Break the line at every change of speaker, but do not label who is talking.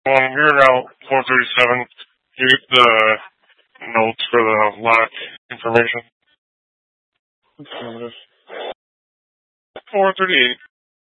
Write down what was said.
We're now 437. You get the notes for the lock information. 438.